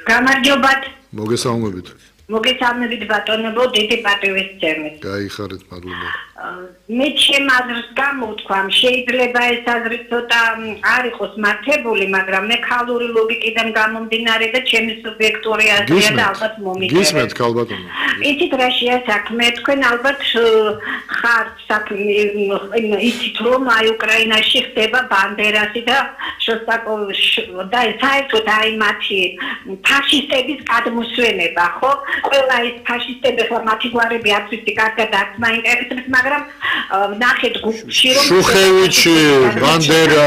გამარჯობათ. მოგესალმებით. მოგესალმებით ბატონებო, დიდი პატივისცემით. გაიხარეთ, მადლობა. მე ჩემს აზრს გამოვთქვამ, შეიძლება ეს აზრი ცოტა არ იყოს მართებული, მაგრამ მე ქალური ლოგიკიდან გამომდინარე და ჩემი სუბიექტური აზრია და ალბათ მომიგებთ. გისმენთ ქალბატონო. იცით რა შეა საქმე, თქვენ ალბათ ხართ საქმე, იცით რომ აი უკრაინაში ხდება ბანდერასი და შოსტაკოვი და საერთოდ აი მათი ფაშისტების გადმოსვენება, ხო? ყველა ეს ფაშისტები ხლა მათი გვარები არც ვიცი კარგად არც მაინტერესებს, მაგრამ ნახეთ გუგლში რომ შუხევიჩი, ბანდერა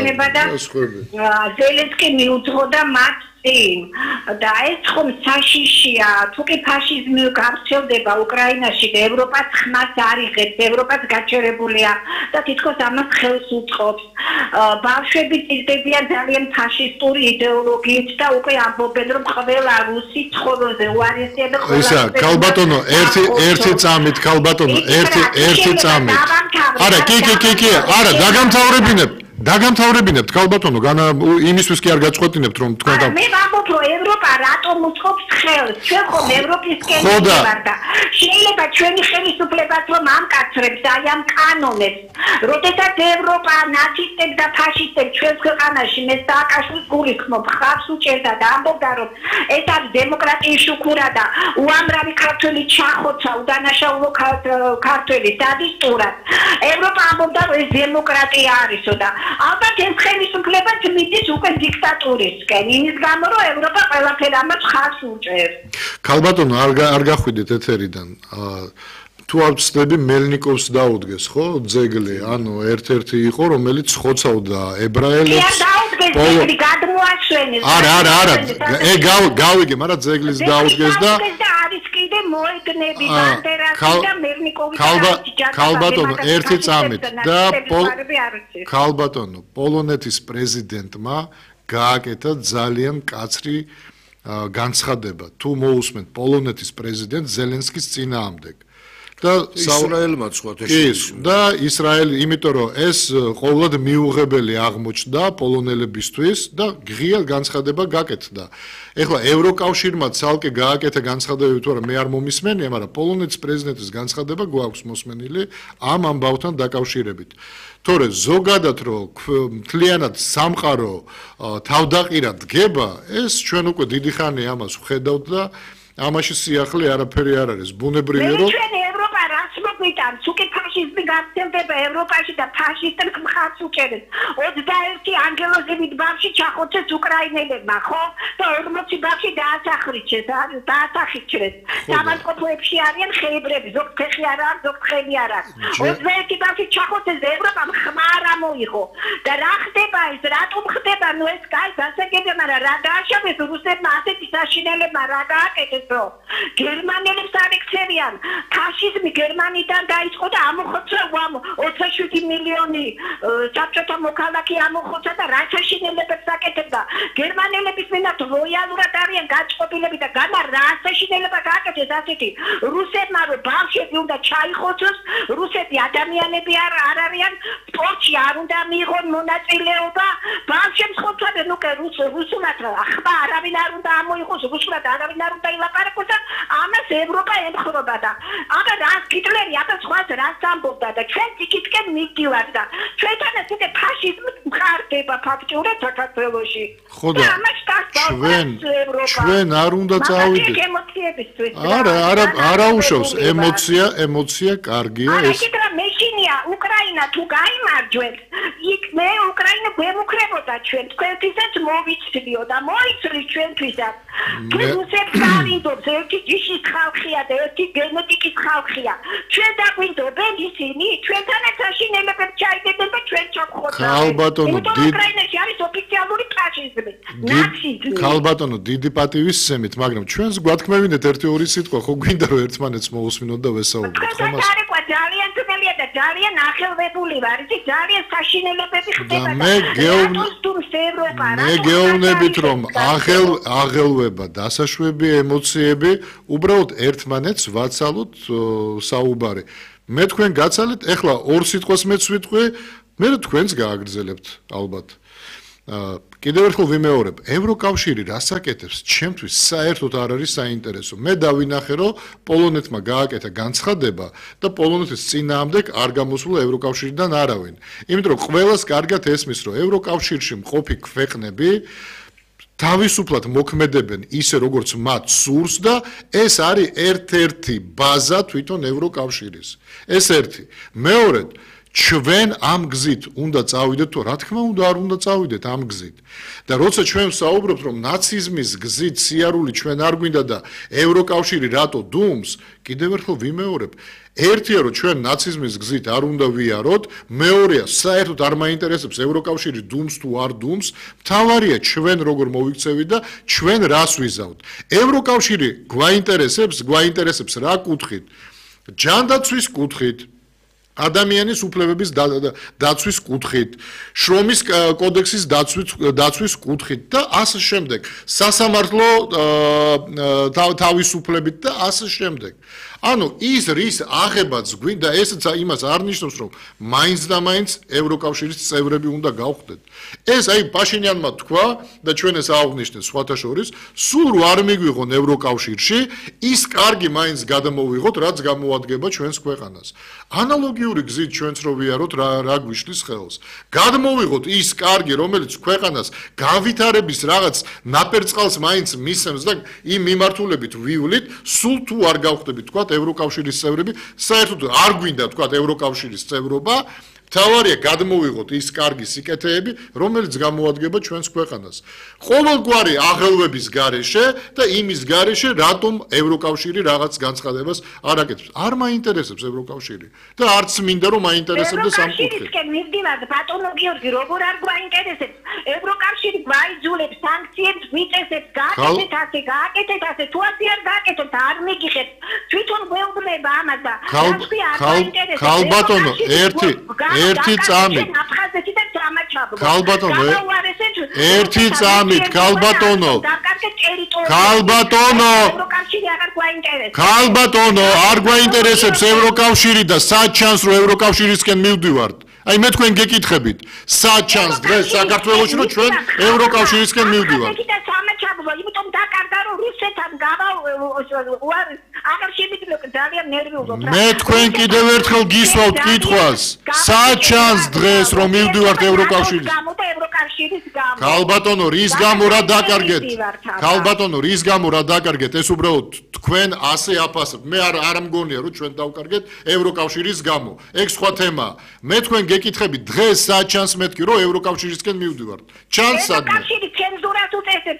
ზელენსკი მიუძღოდა მათ და ეს ხომ საშიშია, თუ კი ფაშიზმი გავრცელდება უკრაინაში და ევროპას ხმას არ იღებს, ევროპას გაჩერებულია და თითქოს ამას ხელს უწყობს. ბავშვები წიგდებიან ძალიან ფაშისტური იდეოლოგიით და უკვე ამბობენ, რომ ყველა რუსი ცხოვრზე უარესია და ყველა ისა, ქალბატონო, ერთი წამით, ქალბატონო, ერთი წამით. არა, კი, არა, დაგამთავრებინებთ ქალბატონო, იმისთვის კი არ გაწყვეტინებთ რომ თქვენ და მე ვამბობ რომ ევროპა რატომ უწყობს ხელს? ჩვენ ხომ ევროპისკენ ვარ და შეიძლება ჩვენი ხელისუფლებაც რომ ამკაცრებს აი ამ კანონებს. როდესაც ევროპა ნაცისტებს და ფაშისტებს ჩვენს ქვეყანაში მე სააკაშვილის გულისხმობ, ხარს უჭერდა და ამბობდა რომ ეს არის დემოკრატიის შუქურა და უამრავი ქართველი ჩახოცა უდანაშაულო ქართველი სადისტურად. ევროპა ამბობდა რომ ეს დემოკრატია არისო და ალბათ ეს ხელისუფლებაც მიდის უკვე დიქტატურისკენ, იმის გამო რომ ევროპა ყველაფერ ამას ხარს უჭერს. ქალბატონო, არ გახვიდეთ ეთერიდან. თუ არ ვცდები მელნიკოვს დაუდგეს, ხო? ძეგლი, ანუ ერთ-ერთი იყო, რომელიც ხოცავდა ებრაელებს. ძეგლი გადმოაჩვენეს. არა, გავიგე, მაგრამ ძეგლის დაუდგეს და არის კიდე მოედნები ბანდერასი და მელნიკოვის ქალბატონო, ერთი წამით და ქალბატონო, პოლონეთის პრეზიდენტმა გააკეთა ძალიან კაცრი განცხადება. თუ მოусმენთ პოლონეთის პრეზიდენტ ზელენსკის წინააღმდეგ. და ისრაელმა ცხოვათ ეს და ისრაელი, იმიტომ რომ ეს ყოველად მიუღებელი აღმოჩნდა პოლონელებისთვის და ღია განცხადება გაკეთდა. ეხლა ევროკავშირმა ცალკე გააკეთა განცხადებები, თუ არა მე არ მომისმენია, მაგრამ პოლონეთის პრეზიდენტის განცხადება გვაქვს მოსმენილი ამ ამბავთან დაკავშირებით. თორე ზოგადად რომ მთლიანად სამყარო თავდაყირად დგება, ეს ჩვენ უკვე დიდი ხანია ამას ვხედავთ და ამაში სიახლე არაფერი არ არის. ბუნებრივია რომ მოგიტანს, უკვე ფაშიზმი გავრცელდება ევროპაში და ფაშისტებს მხარს უჭერეს. 21 ანგელოზებით ბავშვი ჩახოცეს უკრაინელებმა, ხო? და 40 ბავშვი დაასახიჩრეს. სამართლებში არიან ხეიბრები, ზოგ ფეხი არ აქვს, ზოგ ხელი არ აქვს. 21 ბავშვი ჩახოცეს და ევროპამ ხმა არ ამოიღო. და რა ხდება ეს? რატომ ხდება? ნუ ეს კაი გასაგებია, მაგრამ რა დააშავეს რუსებმა ასეთი საშინელებმა რა გააკეთეს, რომ გერმანელებს არ ექცევიან. ფაშიზმი გერმანიდან დაიწყო და ამოხოცა 27 მილიონი საბჭოთა მოქალაქე ამოხოცა და რა საშინელებებს აკეთებდა. გერმანელების მიმართ ლოიალურად არიან გაწყობილები და განა რა საშინელება გააკეთეს ასეთი. რუსებმა რომ ბავშვები უნდა ჩაიხოცოს, რუსები ადამიანები არ არიან, სპორტში არ უნდა მიიღონ მონაწილეობა, ბავშვებს ხოცავენ უკვე რუსულად ხმა არავინ არ უნდა ამოიღოს, რუსულად არავინ არ უნდა ილაპარაკოს და ამას ევროპა ემხრობა და აბა რა ჰიტლერი აბა სხვას რას ამბობდა და ჩვენ იქითკენ მიდივართ და ჩვენთანაც ეს ფაშიზმი მხარდება ფაქტურად საქართველოში. ხო და ჩვენ არ უნდა წავიდეთ. არა უშავს ემოცია კარგია ეს. მეშინია უკრაინა თუ გაიმარჯვებს, იქ მე უკრაინა გვემუქრებოდა ჩვენ თქვენთვისაც მოვიცვლიო და მოიცვლის ჩვენთვისაც. თუ რუსებს დავინდობს ერთი ჯიშის ხალხია და ერთი გენეტიკის ხალხია. ჩვენ დაგვინდობენ ისინი, ჩვენთანაც საშინელებებს ჩაიგებენ და ჩვენ ჩავხოცავთ. ქალბატონო, უკრაინაში არის ოფიციალური ფაშიზმი, ნაციზმი. ქალბატონო, დიდი პატივისცემით, მაგრამ ჩვენს გვათქმევინეთ ერთი-ორი სიტყვა, ხო გვინდა რომ ერთმანეთს მოусმინოთ და ვესაუბროთ, ხო მას? ძალიან თმელია და ძალიან ახელვებული ვარ, იცი ძალიან საშინელებები ხდება და მე გეუბნებით რომ აღელვება, დასაშვები, ემოციები, უბრალოდ ერთმანეთს ვაცალოთ საუბარი. მე თქვენ გაცალეთ, ეხლა ორ სიტყვას მეც ვიტყვი, მე თქვენს გააგრძელებთ ალბათ. კიდევ ერთხელ ვიმეორებ, ევროკავშირი რას აკეთებს, ჩემთვის საერთოდ არ არის საინტერესო. მე დავინახე, რომ პოლონეთმა გააკეთა განცხადება და პოლონეთის წინააღმდეგ არ გამოსულა ევროკავშირიდან არავინ. იმიტომ რომ ყველას კარგად ესმის, რომ ევროკავშირში მყოფი ქვეყნები თავისუფლად მოქმედებენ ისე როგორც მათ სურს და ეს არის ერთ-ერთი ბაზა თვითონ ევროკავშირის. ეს ერთი. მეორედ ჩვენ ამ გზით უნდა წავიდეთ თუ რა თქმა უნდა არ უნდა წავიდეთ ამ გზით. და როცა ჩვენ ვსაუბრობთ რომ ნაციზმის გზით სიარული ჩვენ არ გვინდა და ევროკავშირი რატო დუმს, კიდევ ერთხელ ვიმეორებ, ერთია რომ ჩვენ ნაციზმის გზით არ უნდა ვიაროთ, მეორეა საერთოდ არ მაინტერესებს ევროკავშირი დუმს თუ არ დუმს, მთავარია ჩვენ როგორ მოვიქცევით და ჩვენ რას ვიზავთ. ევროკავშირი გვაინტერესებს რა კუთხით? ჯანდაცვის კუთხით. ადამიანის უფლებების დაცვის კუთხით, შრომის კოდექსის დაცვის კუთხით და ასე შემდეგ. სასამართლო თავისუფლებით და ასე შემდეგ. ანუ ის რის აღებაც გვინდა, ესეც იმას არ ნიშნავს, რომ მაინც და მაინც ევროკავშირის წევრები უნდა გავხდეთ. ეს აი პაშინიანმა თქვა და ჩვენ ეს აღვნიშნეთ სხვათა შორის, სულ რო არ მიგვიღონ ევროკავშირში, ის კარგი მაინც გადამოვიღოთ, რაც გამოადგება ჩვენს ქვეყანას. ანალოგიური გზით ჩვენც რო ვიაროთ, რა გვიშლის ხელს. გადმოვიღოთ ის კარგი, რომელიც ქვეყანას განვითარების რაღაც ნაპერწყალს მაინც მისცემს და იმ მიმართულებით ვივლით, სულ თუ არ გავხდებით თქვა ევროკავშირის წევრები, საერთოდ არ გვინდა თქვა ევროკავშირის წევრობა, მთავარია გადმოვიღოთ ის კარგი სიკეთეები, რომელიც გამოადგება ჩვენს ქვეყანას. ყოველგვარი აღელვების გარეშე და იმის გარეშე, რატომ ევროკავშირი რაღაც განცხადებას არ აკეთებს. არ მაინტერესებს ევროკავშირი და არც მინდა რომ მაინტერესებდეს ამ კუთხით. ევროკავშირისკენ მივდივართ, ბატონო გიორგი, როგორ არ გვაინტერესებს? ევროკავშირი გვაიძულებს, სანქციებს გვიწესებს, გააკეთეთ ასე, თუ ასე არ გააკეთებთ, არ მიგიხეთ. თვითონ გვეუბნება ამას და ქალბატონო, ერთი წამით. ქალბატონო, ერთი წამით, ქალბატონო. ქალბატონო, არ გვაინტერესებს ევროკავშირი და სად ჩანს რომ ევროკავშირისკენ მივდივართ. აი მე თქვენ გეკითხებით, სად ჩანს დღეს საქართველოში რომ ჩვენ ევროკავშირისკენ მივდივართ. იმიტომ დაკარგა რომ რუსეთთან აღარ შემიძლია ძალიან ნერვიულობ. მე თქვენ კიდევ ერთხელ გისვავთ კითხვას, სად ჩანს დღეს რომ მივდივართ ევროკავშირის? ქალბატონო, რის გამო რა დაკარგეთ? ქალბატონო, რის გამო რა დაკარგეთ? ეს უბრალოდ თქვენ ასე აფასებთ. მე არ მგონია რომ ჩვენ დავკარგეთ ევროკავშირის გამო. ეგ სხვა თემაა. მე თქვენ გეკითხებით, დღეს სად ჩანს მეთქი რომ ევროკავშირისკენ მივდივართ? ჩანს სადმე? ევროკავშირი ცენზურას უწესებს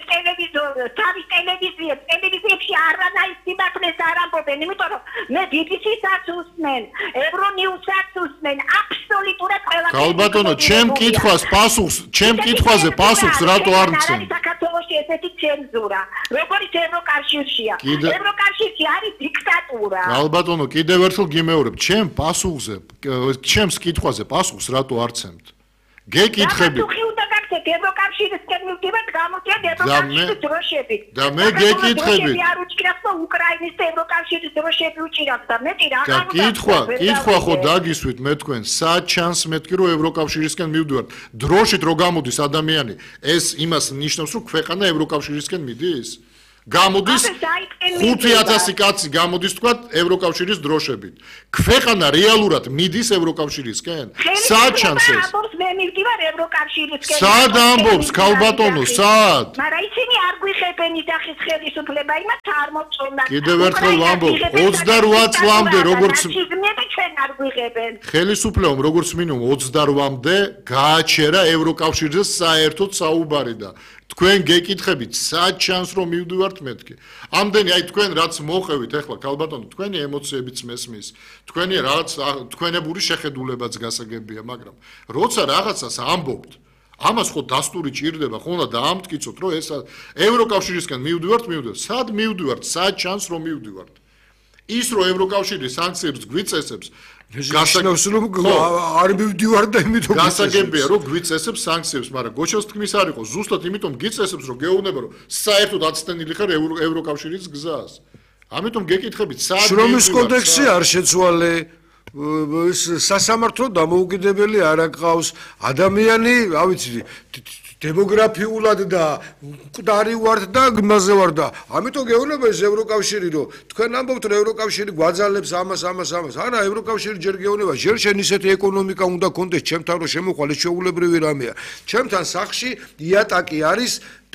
ტელევიზიებში არანაირ სიმართლეს არ ამბობენ, იმიტომ რომ მე BBC-საც უსმენ, Euronews-საც უსმენ, აბსოლუტურად ყველა. ქალბატონო, ჩემ კითხვაზე პასუხს რატო არ მცემ? საქართველოში ესეთი ცენზურა, როგორც ევროკავშირშია. ევროკავშირში არის დიქტატურა. ქალბატონო, კიდევ ერთხელ გიმეორებ, ჩემს კითხვაზე პასუხს රატო არ ცემთ? გეკითხები. ევროკავშირისკენ მივდივართ, გამოდიათ ევროკავშირის დროშებით. და მე გეკითხები. არ უჭირავს და უკრაინის და ევროკავშირის დროშები უჭირავს და მეტი რა და კითხვა ხო დაგისვით მე თქვენ, სად ჩანს მეთქი რომ ევროკავშირისკენ მივდივართ? დროშით რო გამოდის ადამიანი, ეს იმას ნიშნავს რომ ქვეყანა ევროკავშირისკენ მიდის? გამოდის 5000 კაცი გამოდის თქვა ევროკავშირის დროშებით. ქვეყანა რეალურად მიდის ევროკავშირისკენ? სად ჩანს ეს? მე მივდივარ ევროკავშირისკენ. სად ამბობს ქალბატონო, სად? მაგრამ ისინი არ გვიხებენ იძახის ხელისუფლება, იმათ არ მოწონა. კიდევ ერთხელ ვამბობ, 28 წლამდე როგორც ჩვენ არ გვიხებენ. ხელისუფლებამ როგორც მინიმუმ 28-მდე გააჩერა ევროკავშირზე საერთოდ საუბარი და თქვენ გეკითხებით, სად ჩანს რომ მივდივართ მეთქი? ამდენი აი თქვენ რაც მოყევით ახლა ქალბატონო, თქვენი ემოციებიც მესმის, თქვენი რაღაც თქვენებური შეხედულებაც გასაგებია, მაგრამ როცა რაღაცას ამბობთ, ამას ხო დასტური ჭირდება, ხო უნდა დაამტკიცოთ, რომ ეს ევროკავშირისკენ მივდივართ, სად მივდივართ, სად ჩანს რომ მივდივართ? ის რომ ევროკავშირი სანქციებს გვიწესებს, გასაგებია რომ არ მივდივარ და იმიტომ გასაგებია რომ გვიწესებს სანქციებს, მაგრამ გოჩოს თქმის არ იყო, ზუსტად იმიტომ გიწესებს რომ გეუბნება რომ საერთოდ აცდენილი ხარ ევროკავშირის გზას. ამიტომ გეკითხებით, სად შრომის კოდექსი არ შეცვალე, სასამართლო დამოუკიდებელი არ აკყავს, ადამიანი, რა ვიცი, დემოგრაფიულად და მკვდარი ვართ და იმაზე ვარ და ამიტომ გეუბნება ეს ევროკავშირი რომ თქვენ ამბობთ რომ ევროკავშირი გვაძალებს ამას არა ევროკავშირი ჯერ გეუბნება ჯერ შენ ისეთი ეკონომიკა უნდა გქონდეს ჩემთან რომ შემოყვალ ეს შეუულებრივი რამეა ჩემთან სახში იატაკი არის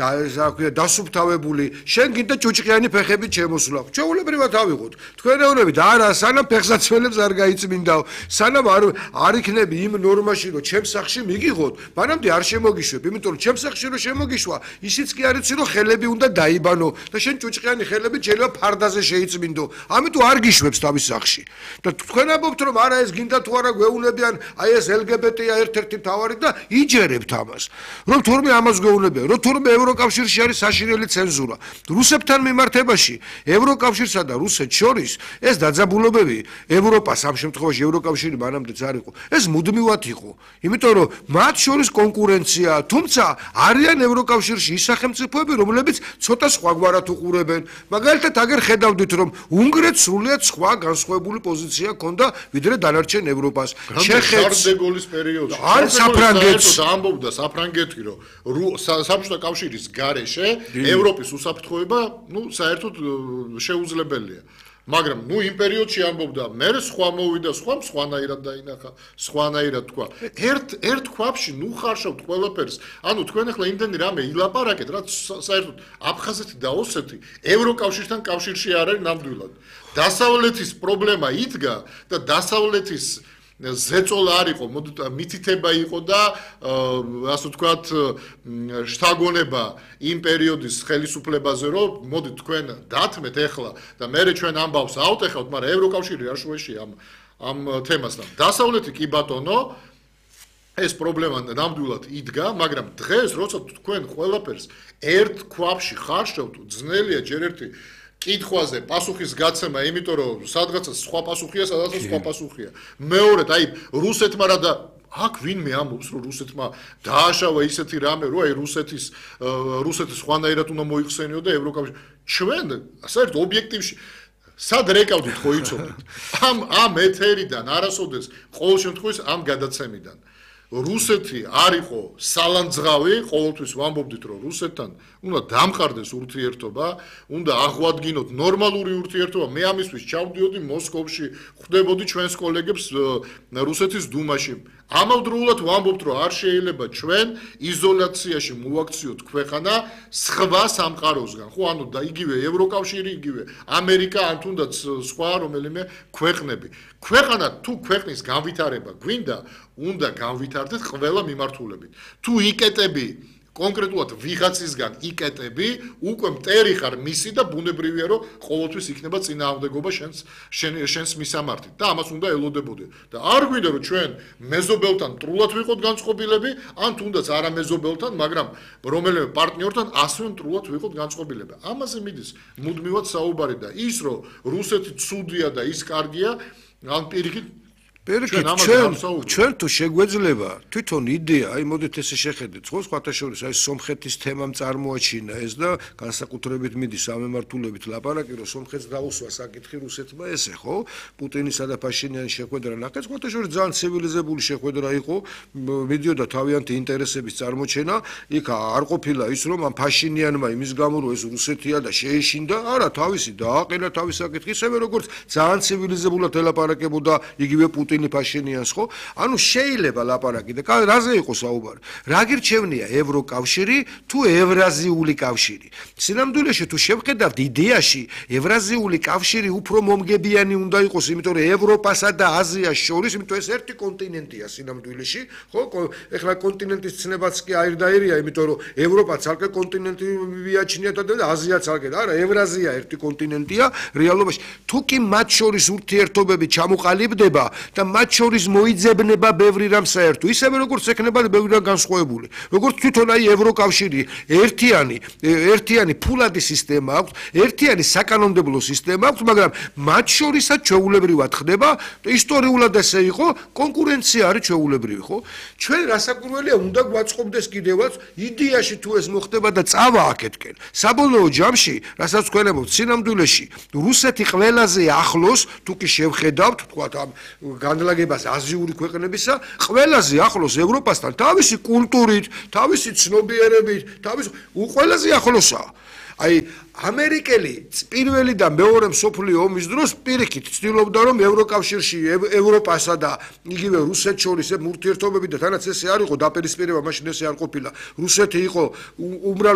დასუფთავებული შენ გინდა ჭუჭყიანი ფეხებით შემოსვლა შეუულებრივად ავიღოთ თქვენ ეუბნებით არა სანამ ფეხსაცმელებს არ გაიწმინდაო სანამ არ იქნები იმ ნორმაში რომ ჩემ სახში მიგიღოთ მანამდე არ შემოგიშვებ იმიტომ რომ ჩემ სახში რომ შემოგიშვა ისიც კი არ იცი რომ ხელები უნდა დაიბანო და შენ ჭუჭყიანი ხელებით შეიძლება ფარდაზე შეიწმინდო ამიტომ არ გიშვებს თავის სახში და თქვენ ამბობთ რომ არა ეს გინდა თუ არა გვეუბნებიან აი ეს LGBT-ია ერთ-ერთი მთავარი და იჯერებთ ამას რომ თურმე ამას გვეუბნებიან რომ თურმე ევროკავშირში არის საშინელი ცენზურა რუსებთან მიმართებაში ევროკავშირსა და რუსეთს შორის ეს დაძაბულობები ევროპას ამ შემთხვევაში ევროკავშირი მანამდეც არ იყო ეს მუდმივად იყო იმიტომ რომ მათ შორის კონკურენცია თუმცა არიან ევროკავშირში ის სახელმწიფოები რომლებიც ცოტა სხვაგვარად უყურებენ მაგალითად აგერ ხედავდით რომ უნგრეთს სრულიად სხვა განსხვავებული პოზიცია ჰქონდა ვიდრე დანარჩენ ევროპას შარლ-დე-გოლის პერიოდში ან საფრანგეთს ამბობდა საფრანგეთი რომ საბჭოთა კავშირის გარეშე ევროპის უსაფრთხოება საერთოდ შეუძლებელია მაგრამ იმ პერიოდში ამბობდა მე სხვა მოვიდა სხვანაირად დაინახა სხვანაირად თქვა ერთ ქვაბში ხარშავთ ყველაფერს ანუ თქვენ ახლა იმდენი რამე ილაპარაკეთ რაც საერთოდ აფხაზეთი და ოსეთი ევროკავშირთან კავშირში არ არის ნამდვილად დასავლეთის პრობლემა იდგა და დასავლეთის ზეწოლა არ იყო, მითითება იყო და ასე ვთქვათ, შთაგონება იმ პერიოდის ხელისუფლებაზე, რომ მოდით თქვენ დათმეთ ახლა და მერე ჩვენ ამბავს ავტეხავთ, მაგრამ ევროკავშირი არ შუაში ამ თემასთან. დასავლეთი კი ბატონო ეს პრობლემა ნამდვილად იდგა, მაგრამ დღეს როცა თქვენ ყველაფერს ერთ ქვაბში ხარშავთ, ძნელია ჯერ ერთი კითხვაზე პასუხის გაცემა, იმიტომ რომ სადღაცა სხვა პასუხია, სადღაცა სხვა პასუხია. მეორედ, აი რუსეთმა რა და აქ ვინმე ამბობს, რომ რუსეთმა დააშავა ისეთი რამე, რომ აი რუსეთის ხვანაირად უნდა მოიხსენიო და ევროკავშირი. ჩვენ საერთოდ ობიექტივში სად რეკავდით ხო იცოდით? ამ ეთერიდან არასოდეს ყოველ შემთხვევაში ამ გადაცემიდან. რუსეთი არ იყო სალანძღავი, ყოველთვის ვამბობდით, რომ რუსეთთან უნდა დამყარდეს ურთიერთობა, უნდა აღვადგინოთ ნორმალური ურთიერთობა. მე ამისთვის ჩავდიოდი მოსკოვში, ხვდებოდი ჩვენს კოლეგებს რუსეთის დუმაში. ამავდროულად ვამბობთ, რომ არ შეიძლება ჩვენ იზოლაციაში მოვაქციოთ ქვეყანა სხვა სამყაროსგან. ხო, ანუ და იგივე ევროკავშირი, იგივე ამერიკა, ან თუნდაც სხვა რომელიმე ქვეყნები. ქვეყანა თუ ქვეყნის განვითარება გვინდა, უნდა განვითარდეთ ყველა მიმართულებით. თუ იკეტები კონკრეტულად ვიღაცისგან იკეტები, უკვე მტერი ხარ მისი და ბუნებრივია რომ ყოველთვის იქნება წინააღმდეგობა შენს მისამართით და ამას უნდა ელოდებოდეთ. და არ გვინდა რომ ჩვენ მეზობელთან მტრულად ვიყოთ განწყობილები, ან თუნდაც არა მეზობელთან, მაგრამ რომელიმე პარტნიორთან ასევე მტრულად ვიყოთ განწყობილები. ამაზე მიდის მუდმივად საუბარი და ის რომ რუსეთი ცუდია და ის კარგია, ან პირიქით ჩვენ თუ შეგვეძლება თვითონ იდეა, აი მოდით ესე შეხედეთ, ხო, სხვათა შორის აი სომხეთის თემამ წარმოაჩინა ეს და განსაკუთრებით მიდის ამემართულებით ლაპარაკი, რომ სომხეთს დაუსვა საკითხი რუსეთმა ესე, ხო? პუტინისა და ფაშინიანის შეხვედრა ნახეთ, სხვათა შორის ძალიან ცივილიზებული შეხვედრა იყო, მიდიოდა თავიანთი ინტერესების წარმოჩენა, იქ არ ყოფილა ის, რომ ამ ფაშინიანმა იმის გამო, რომ ეს რუსეთია და შეეშინდა, არა, თავისი დააყენა თავის საკითხი, ისევე როგორც ძალიან ცივილიზებულად ელაპარაკებოდა იგივე ფაშინიანს ხო? ანუ შეიძლება ლაპარაკი და რაზე იყო საუბარი? რა გირჩევნია ევროკავშირი თუ ევრაზიული კავშირი? სინამდვილეში თუ შევხედავთ იდეაში, ევრაზიული კავშირი უფრო მომგებიანი უნდა იყოს, იმიტომ რომ ევროპასა და აზიას შორის, იმიტომ ეს ერთი კონტინენტია სინამდვილეში, ხო? ეხლა კონტინენტის ცნებაც კი აირდაირია, იმიტომ რომ ევროპა ცალკე კონტინენტი მიაჩნიათ და აზია ცალკე. არა, ევრაზია ერთი კონტინენტია რეალობაში. თუ კი მათ შორის ურთიერთობები ჩამოყალიბდება და მათ შორის მოიძებნება ბევრი რამ საერთო, ისევე როგორც ექნება ბევრი რამ განსხვავებული. როგორც თვითონ აი ევროკავშირი ერთიანი ფულადი სისტემა აქვს, ერთიანი საკანონმდებლო სისტემა აქვს, მაგრამ მათ შორისაც ჩვეულებრივად ხდება, ისტორიულად ესე იყო, კონკურენცია არის ჩვეულებრივი, ხო? ჩვენ რასაკვირველია, უნდა გვაწყობდეს კიდევაც იდეაში თუ ეს მოხდება და წავა აქეთკენ. საბოლოო ჯამში, რასაც ვქენებთ სინამდვილეში, რუსეთი ყველაზე ახლოს, თუ კი შევხედავთ, თქვათ ამ განლაგებას აზიური ქვეყნებისა, ყველაზე ახლოს ევროპასთან თავისი კულტურით, თავისი ცნობიერებით, ყველაზე ახლოსაა. აი ამერიკელი პირველი და მეორე მსოფლიო ომის დროს პირიქით ცდილობდა რომ ევროკავშირში ევროპასა და იგივე რუსეთს შორის ურთიერთობები და თანაც ესე არ იყო დაპირისპირება მაშინ ესე არ ყოფილა რუსეთი იყო